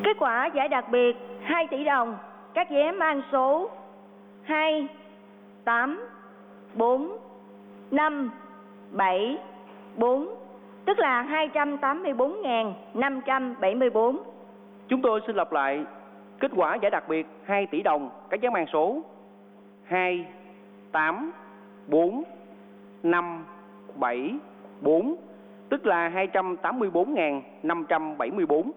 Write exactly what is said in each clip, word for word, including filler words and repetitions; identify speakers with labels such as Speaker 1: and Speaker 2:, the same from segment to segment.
Speaker 1: Kết quả giải đặc biệt hai tỷ đồng, các vé mang số hai, tám, bốn, năm, bảy, bốn, tức là hai trăm tám mươi bốn nghìn năm trăm bảy mươi bốn.
Speaker 2: Chúng tôi xin lặp lại kết quả giải đặc biệt hai tỷ đồng, các vé mang số hai, tám, bốn, năm, bảy, bốn, tức là hai trăm tám mươi bốn nghìn năm trăm bảy mươi bốn.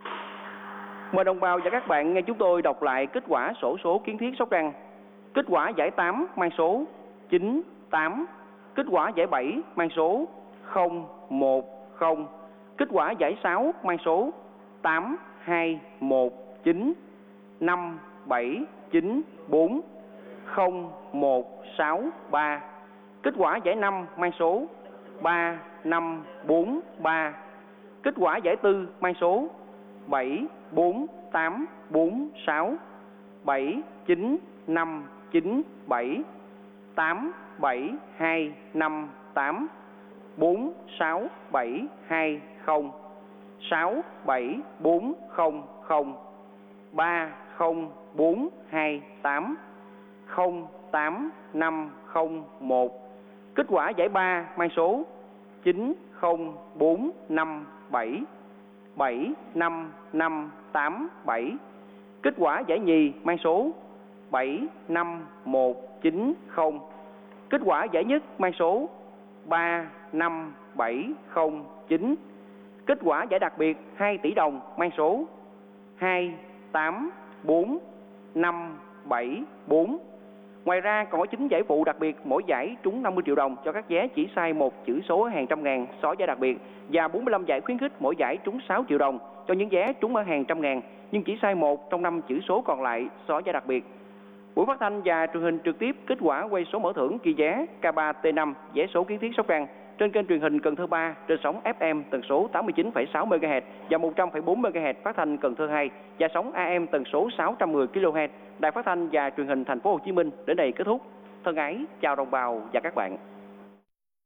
Speaker 2: Mời đồng bào và các bạn nghe chúng tôi đọc lại kết quả xổ số kiến thiết Sóc Trăng. Kết quả giải tám mang số chín, tám. Kết quả giải bảy mang số không, một, không. Kết quả giải sáu mang số tám, hai, một, chín, năm, bảy, chín, bốn, không, một, sáu, ba. Kết quả giải năm mang số ba, năm, bốn, ba. Kết quả giải tư mang số bảy, bốn, tám, bốn, sáu, bảy, chín, năm, chín, bảy, tám, bảy, hai, năm, tám, bốn, sáu, bảy, hai, không, sáu, bảy, bốn, không, không, ba, không, bốn, hai, tám, không, tám, năm, không, một. Kết quả giải ba mang số chín, không, bốn, năm, bảy, bảy, năm, năm, tám, bảy. Kết quả giải nhì mang số bảy, năm, một, chín, không. Kết quả giải nhất mang số ba, năm, bảy, không, chín. Kết quả giải đặc biệt hai tỷ đồng mang số hai, tám, bốn, năm, bảy, bốn. Ngoài ra còn có chín giải phụ đặc biệt, mỗi giải trúng năm mươi triệu đồng cho các vé chỉ sai một chữ số ở hàng trăm ngàn xó giải đặc biệt, và bốn mươi lăm giải khuyến khích, mỗi giải trúng sáu triệu đồng cho những vé trúng ở hàng trăm ngàn nhưng chỉ sai một trong năm chữ số còn lại xó giải đặc biệt. Buổi phát thanh và truyền hình trực tiếp kết quả quay số mở thưởng kỳ vé K ba T năm vé số kiến thiết Sóc Trăng trên kênh truyền hình Cần Thơ ba trên sóng F M tần số tám mươi chín phẩy sáu mê ga héc và một trăm phẩy bốn mê ga héc phát thanh Cần Thơ hai và sóng A M tần số sáu trăm mười ki lô héc Đài Phát thanh và Truyền hình Thành phố Hồ Chí Minh đến đây kết thúc. Thân ái chào đồng bào và các bạn.